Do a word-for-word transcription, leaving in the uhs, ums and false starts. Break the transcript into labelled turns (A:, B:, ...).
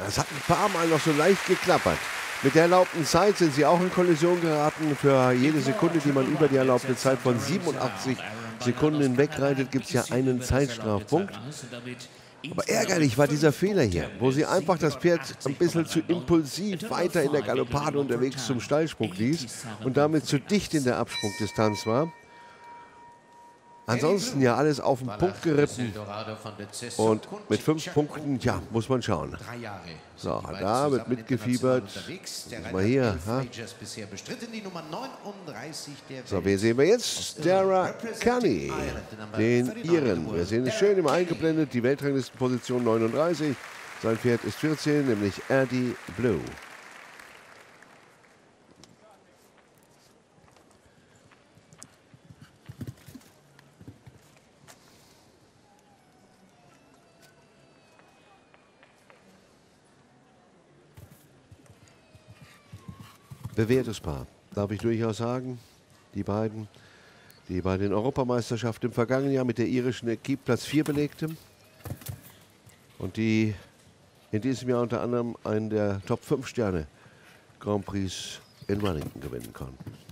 A: Das hat ein paar Mal noch so leicht geklappert. Mit der erlaubten Zeit sind sie auch in Kollision geraten. Für jede Sekunde, die man über die erlaubte Zeit von siebenundachtzig Sekunden hinwegreitet, gibt es ja einen Zeitstrafpunkt. Aber ärgerlich war dieser Fehler hier, wo sie einfach das Pferd ein bisschen zu impulsiv weiter in der Galoppade unterwegs zum Stallsprung ließ und damit zu dicht in der Absprungdistanz war. Ansonsten ja alles auf den Punkt geritten und mit fünf Punkten, ja, muss man schauen. So, da wird mitgefiebert. Mal hier. Ha? So, wen sehen wir jetzt? Dara Carney, den Iren. Wir sehen es schön im eingeblendet, die Weltranglistenposition neununddreißig. Sein Pferd ist vierzehn, nämlich Eddie Blue. Bewährtes Paar, darf ich durchaus sagen. Die beiden, die bei den Europameisterschaften im vergangenen Jahr mit der irischen Equipe Platz vier belegte und die in diesem Jahr unter anderem einen der Top fünf Sterne Grand Prix in Wellington gewinnen konnten.